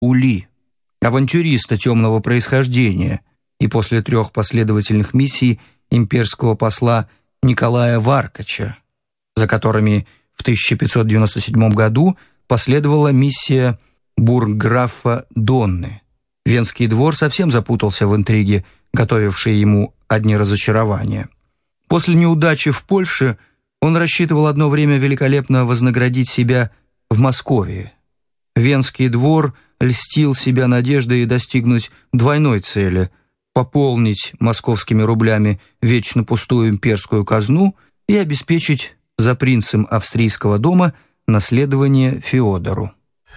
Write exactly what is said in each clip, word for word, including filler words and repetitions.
Ули, авантюриста темного происхождения, и после трех последовательных миссий имперского посла Николая Варкача, за которыми в тысяча пятьсот девяносто седьмом году последовала миссия бургграфа Донны. Венский двор совсем запутался в интриге, готовившей ему одни разочарования. После неудачи в Польше он рассчитывал одно время великолепно вознаградить себя в Москве. Венский двор льстил себя надеждой достигнуть двойной цели – пополнить московскими рублями вечно пустую имперскую казну и обеспечить за принцем австрийского дома наследование Феодору.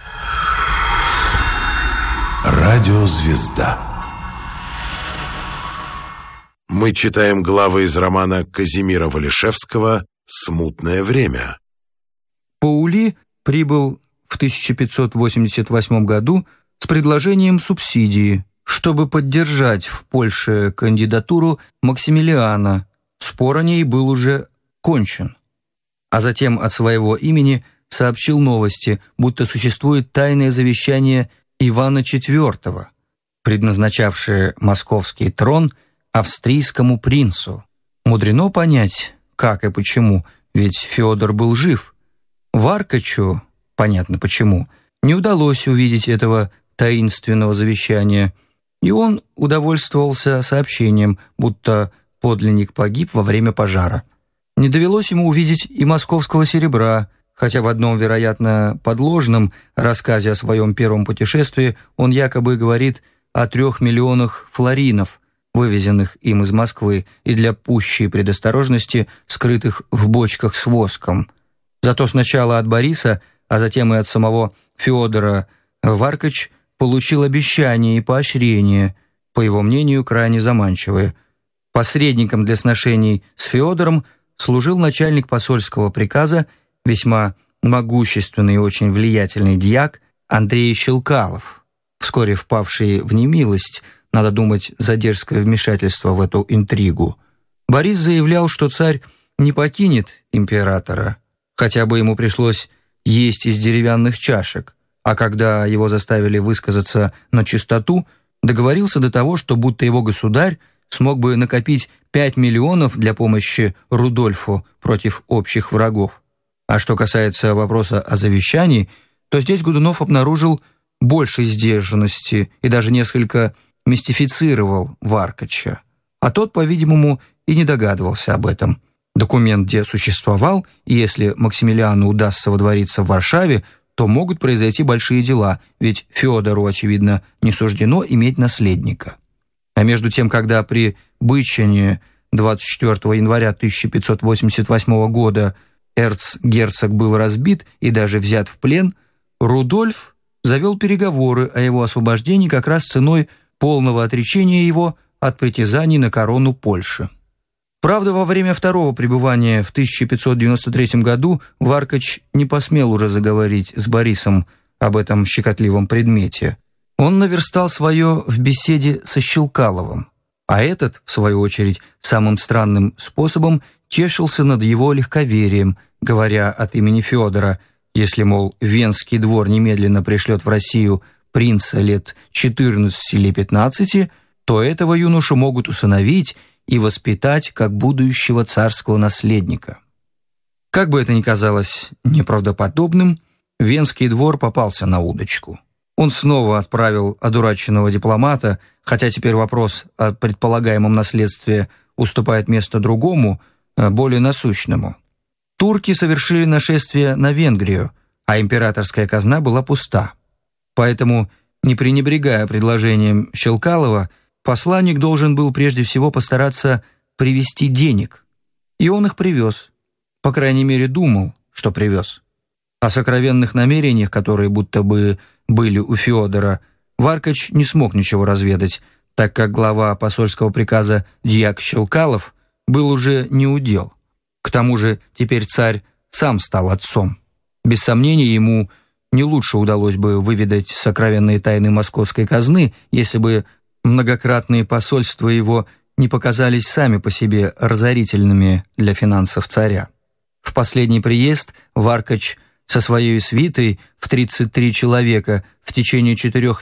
Радиозвезда. Мы читаем главы из романа Казимира Валишевского «Смутное время». Паули прибыл в тысяча пятьсот восемьдесят восьмом году с предложением субсидии, чтобы поддержать в Польше кандидатуру Максимилиана. Спор о ней был уже кончен. А затем от своего имени сообщил новости, будто существует тайное завещание Ивана четвёртого, предназначавшее московский трон австрийскому принцу. Мудрено понять, как и почему, ведь Феодор был жив. Варкачу, понятно почему, не удалось увидеть этого таинственного завещания, и он удовольствовался сообщением, будто подлинник погиб во время пожара. Не довелось ему увидеть и московского серебра, хотя в одном, вероятно, подложном рассказе о своем первом путешествии он якобы говорит о трех миллионах флоринов, вывезенных им из Москвы и для пущей предосторожности скрытых в бочках с воском. Зато сначала от Бориса, а затем и от самого Феодора Варкач получил обещание и поощрение, по его мнению, крайне заманчивые. Посредником для сношений с Феодором служил начальник посольского приказа, весьма могущественный и очень влиятельный дьяк Андрей Щелкалов, вскоре впавший в немилость, надо думать, за дерзкое вмешательство в эту интригу. Борис заявлял, что царь не покинет императора, хотя бы ему пришлось есть из деревянных чашек, а когда его заставили высказаться на чистоту, договорился до того, что будто его государь смог бы накопить пять миллионов для помощи Рудольфу против общих врагов. А что касается вопроса о завещании, то здесь Годунов обнаружил большей сдержанности и даже несколько мистифицировал Варкача. А тот, по-видимому, и не догадывался об этом. Документ где существовал, и если Максимилиану удастся водвориться в Варшаве, то могут произойти большие дела, ведь Феодору, очевидно, не суждено иметь наследника. А между тем, когда при Бычине двадцать четвёртого января тысяча пятьсот восемьдесят восьмого года эрцгерцог был разбит и даже взят в плен, Рудольф завел переговоры о его освобождении как раз ценой полного отречения его от притязаний на корону Польши. Правда, во время второго пребывания в тысяча пятьсот девяносто третьем году Варкач не посмел уже заговорить с Борисом об этом щекотливом предмете. Он наверстал свое в беседе со Щелкаловым, а этот, в свою очередь, самым странным способом тешился над его легковерием, говоря от имени Феодора, если, мол, Венский двор немедленно пришлет в Россию принца лет четырнадцати или пятнадцати, то этого юношу могут усыновить и воспитать как будущего царского наследника. Как бы это ни казалось неправдоподобным, Венский двор попался на удочку. Он снова отправил одураченного дипломата, хотя теперь вопрос о предполагаемом наследстве уступает место другому, более насущному. Турки совершили нашествие на Венгрию, а императорская казна была пуста. Поэтому, не пренебрегая предложением Щелкалова, посланник должен был прежде всего постараться привезти денег. И он их привез. По крайней мере, думал, что привез. О сокровенных намерениях, которые будто бы были у Феодора, Варкач не смог ничего разведать, так как глава посольского приказа дьяк Щелкалов был уже не удел. К тому же теперь царь сам стал отцом. Без сомнения, ему не лучше удалось бы выведать сокровенные тайны московской казны, если бы многократные посольства его не показались сами по себе разорительными для финансов царя. В последний приезд Варкач со своей свитой в тридцать три человека в течение четырех